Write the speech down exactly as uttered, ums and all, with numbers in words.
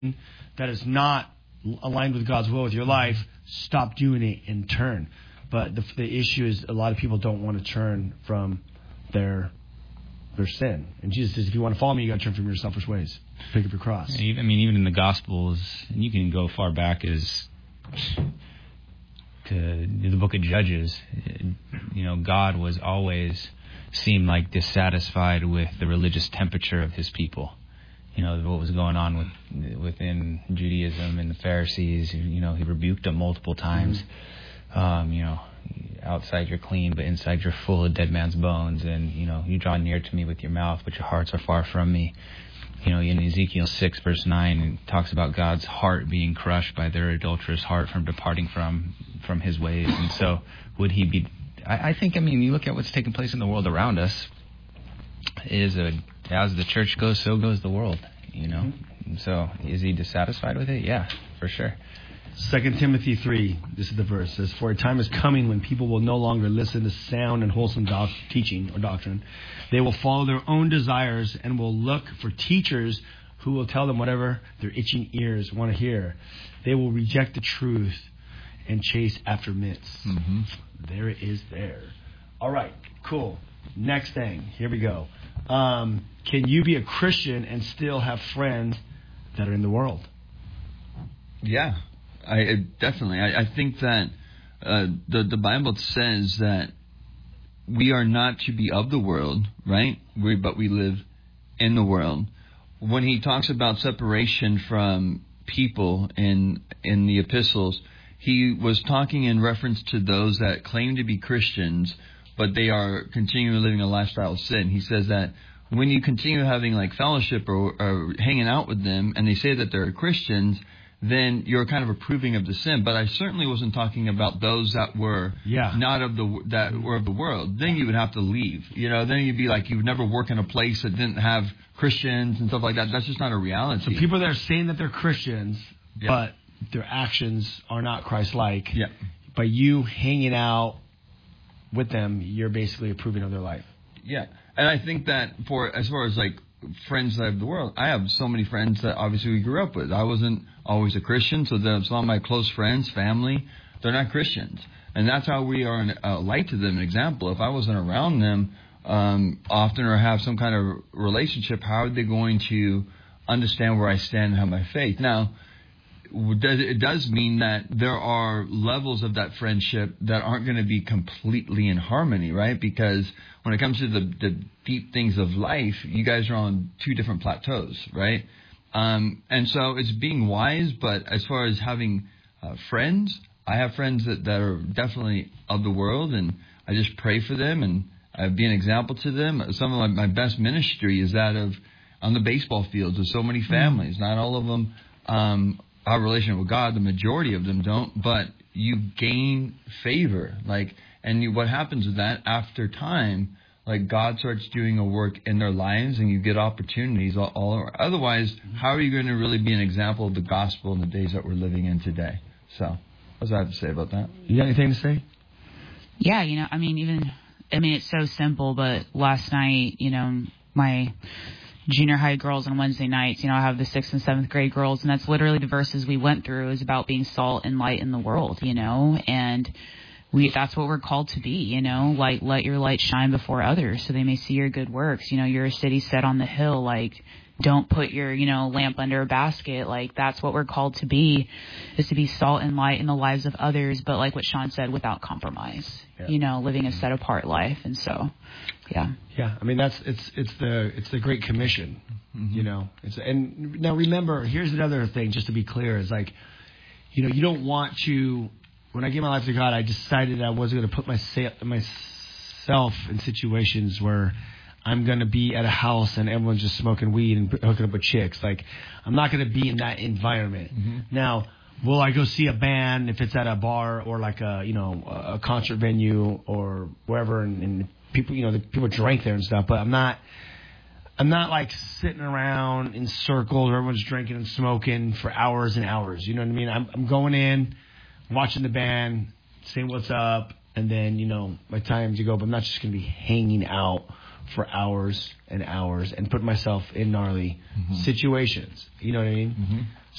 that is not aligned with God's will with your life, stop doing it and turn. But the, the issue is a lot of people don't want to turn from their their sin. And Jesus says, if you want to follow me, you got to turn from your selfish ways. Pick up your cross. Yeah, even, I mean, even in the Gospels, and you can go far back as to the book of Judges. You know, God was always seemed like dissatisfied with the religious temperature of his people. You know, what was going on with within Judaism and the Pharisees. You know, he rebuked them multiple times. Mm-hmm. Um, you know, outside you're clean, but inside you're full of dead man's bones. And, you know, you draw near to me with your mouth, but your hearts are far from me. You know, in Ezekiel six, verse nine, it talks about God's heart being crushed by their adulterous heart from departing from from his ways. And so would he be... I, I think, I mean, you look at what's taking place in the world around us, is a... As the church goes, so goes the world, you know. Mm-hmm. So is he dissatisfied with it? Yeah, for sure. Second Timothy three, this is the verse, says, for a time is coming when people will no longer listen to sound and wholesome doc- teaching or doctrine. They will follow their own desires and will look for teachers who will tell them whatever their itching ears want to hear. They will reject the truth and chase after myths. Mm-hmm. There it is there. All right, cool. Next thing, here we go. Um, can you be a Christian and still have friends that are in the world? Yeah, I definitely. I, I think that uh, the the Bible says that we are not to be of the world, right? We, but we live in the world. When he talks about separation from people in in the epistles, he was talking in reference to those that claim to be Christians, but they are continually living a lifestyle of sin. He says that when you continue having like fellowship or, or hanging out with them, and they say that they're Christians, then you're kind of approving of the sin. But I certainly wasn't talking about those that were yeah. not of the that were of the world. Then you would have to leave. You know, then you'd be like you would never work in a place that didn't have Christians and stuff like that. That's just not a reality. So people that are saying that they're Christians, yeah. but their actions are not Christ-like. Yeah. By you hanging out with them, you're basically approving of their life. Yeah, and I think that for as far as like friends of the world, I have so many friends that obviously we grew up with. I wasn't always a Christian, so some of my close friends, family, they're not Christians, and that's how we are a light to them, an example. If I wasn't around them um, often or have some kind of relationship, how are they going to understand where I stand and have my faith? Now, it does mean that there are levels of that friendship that aren't going to be completely in harmony, right? Because when it comes to the, the deep things of life, you guys are on two different plateaus, right? Um, and so it's being wise, but as far as having uh, friends, I have friends that, that are definitely of the world, and I just pray for them, and I be an example to them. Some of my, my best ministry is that of on the baseball fields with so many families. Mm-hmm. Not all of them um, have a relationship with God. The majority of them don't, but you gain favor. Like, and you, what happens with that after time, like God starts doing a work in their lives, and you get opportunities all, all over. Otherwise, how are you going to really be an example of the gospel in the days that we're living in today? So, what do I have to say about that? You got anything to say? Yeah, you know, I mean, even, I mean, it's so simple, but last night, you know, my junior high girls on Wednesday nights, you know, I have the sixth and seventh grade girls, and that's literally the verses we went through is about being salt and light in the world, you know, and we, that's what we're called to be, you know, like, let your light shine before others so they may see your good works. You know, you're a city set on the hill, like, don't put your, you know, lamp under a basket. Like, that's what we're called to be, is to be salt and light in the lives of others. But like what Sean said, without compromise, yeah. you know, living a set apart life. And so, yeah. Yeah. I mean, that's, it's, it's the, it's the Great Commission, mm-hmm. you know, it's, and now remember, here's another thing, just to be clear, is like, you know, you don't want to, when I gave my life to God, I decided I wasn't going to put myself, myself in situations where I'm going to be at a house and everyone's just smoking weed and hooking up with chicks. Like, I'm not going to be in that environment. Mm-hmm. Now, will I go see a band if it's at a bar or like a, you know, a concert venue or wherever, and, and people, you know, the people drink there and stuff, but I'm not, I'm not like sitting around in circles where everyone's drinking and smoking for hours and hours. You know what I mean? I'm, I'm going in, watching the band, saying what's up, and then, you know, my time to go, but I'm not just going to be hanging out for hours and hours and put myself in gnarly mm-hmm. situations. You know what I mean? Mm-hmm.